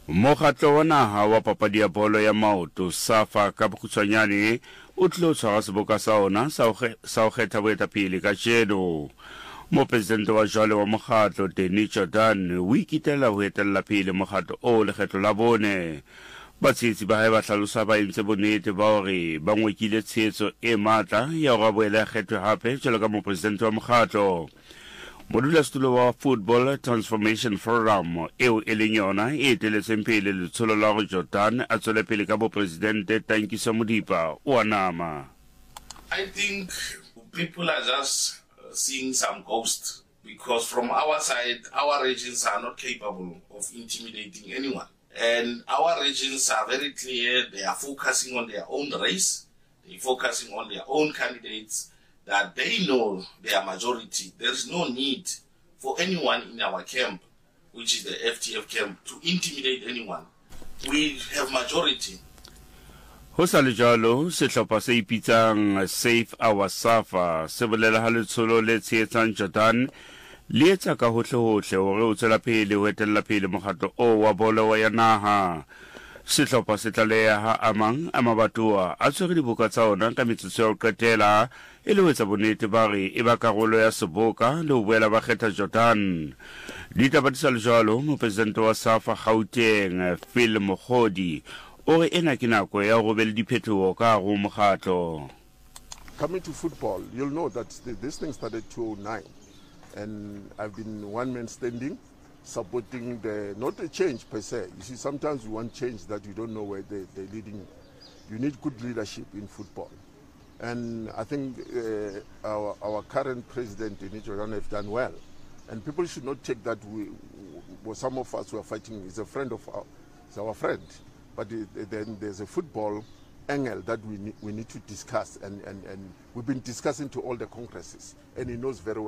Mokgatlo wa naha wa papadi ya bolo ya maoto SAFA ka bokgutshwanyane o tlo tshwara seboka sa ona sa ho kgetha boetapele ka jeno. Mopresidente wa jwale wa mokgatlo Dennis Jordan o ikitela ho etella pele mokgatlo o lekgetlo la bone. Batshetsi ba hae ba hlalosa ba entse bonnete ba hore ba ngwekile tshehetso e matla ya hore a boele a kgethwe hape jwalo ka mopresidente wa mokgatlo. Modulasetulo wa Football Transformation Forum eo e leng yona e eteletseng pele letsholo la hore Jordan a tswele pele ka bopresidente Tankiso Modipa o a nama. I think people are just seeing some ghosts because from our side, our regions are not capable of intimidating anyone. And our regions are very clear. They are focusing on their own race. They're focusing on their own candidates that they know they are majority. There is no need for anyone in our camp, which is the FTF camp, to intimidate anyone. We have majority. Ho sa le jalo, sehlopha se ipitsang Save Our SAFA se bolela ha letsholo le tshehetsang Jordan le etsa ka hohle-hohle hore o tswela pele ho etella pele mokgatlo o wa bolo ya naha. Sehlopha se tlaleha ha amang a mabatoa a tshwere dibuka tsa ona ka metsotso ya ho qetela e le ho etsa bonnete ba re e ba karolo ya seboka le ho boela ba kgetha Jordan. Ditaba di sa le jwalo, mopresidente wa SAFA Gauteng Phil Mokhodi o re ena ke nako ya ho be le diphetoho ka hare ho mokgatlo. Coming to football, you'll know that this thing started 2009, and I've been one man standing, supporting not a change per se. You see, sometimes you want change that you don't know where they're leading. You need good leadership in football. And I think our current president, Dennis Jordan, have done well. And people should not take that some of us who are fighting is a friend of ours, it's our friend. But then there's a football angle that we need to discuss, and we've been discussing to all the congresses, and he knows very well.